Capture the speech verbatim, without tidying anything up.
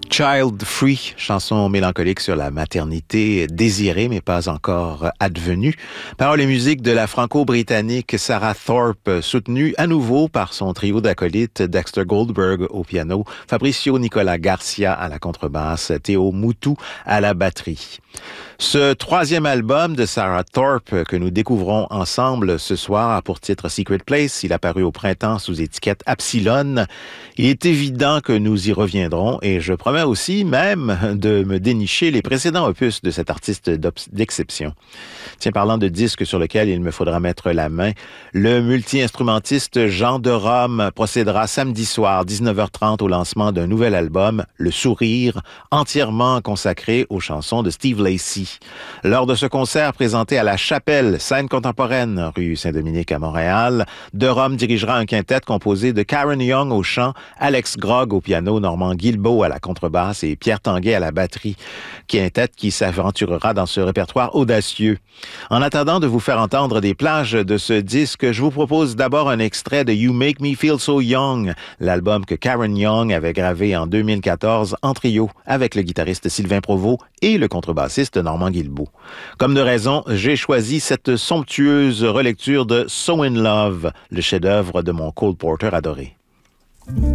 Child Free, chanson mélancolique sur la maternité désirée mais pas encore advenue. Paroles et musique de la franco-britannique Sarah Thorpe, soutenue à nouveau par son trio d'acolytes Dexter Goldberg au piano, Fabricio Nicolas Garcia à la contrebasse, Théo Moutou à la batterie. Ce troisième album de Sarah Thorpe que nous découvrons ensemble ce soir a pour titre Secret Place. Il a paru au printemps sous étiquette Absilon. Il est évident que nous y reviendrons et je promets aussi même de me dénicher les précédents opus de cet artiste d'exception. Tiens, parlant de disques sur lesquels il me faudra mettre la main, le multi-instrumentiste Jean de Rome procédera samedi soir, dix-neuf heures trente, au lancement d'un nouvel album, Le Sourire, entièrement consacré aux chansons de Steve Lacy. Lors de ce concert présenté à la Chapelle, scène contemporaine, rue Saint-Dominique à Montréal, de Rome dirigera un quintet composé de Karen Young au chant, Alex Grogg au piano, Normand Guilbeault à la contrebasse et Pierre Tanguay à la batterie. Quintet qui s'aventurera dans ce répertoire audacieux. En attendant de vous faire entendre des plages de ce disque, je vous propose d'abord un extrait de You Make Me Feel So Young, l'album que Karen Young avait gravé en deux mille quatorze en trio avec le guitariste Sylvain Provost et le contrebassiste Normand Guilbeault. Comme de raison, j'ai choisi cette somptueuse relecture de So in Love, le chef-d'œuvre de mon Cole Porter adoré.